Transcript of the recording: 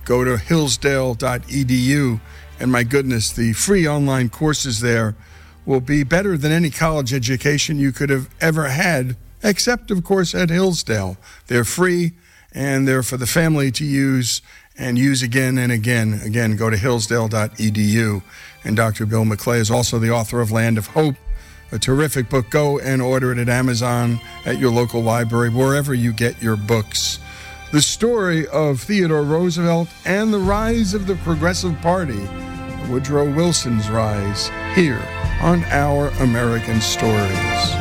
go to hillsdale.edu. And my goodness, the free online courses there will be better than any college education you could have ever had, except, of course, at Hillsdale. They're free, and they're for the family to use and use again and again. Again, go to hillsdale.edu. And Dr. Bill McClay is also the author of Land of Hope, a terrific book. Go and order it at Amazon, at your local library, wherever you get your books. The story of Theodore Roosevelt and the rise of the Progressive Party, Woodrow Wilson's rise, here on Our American Stories.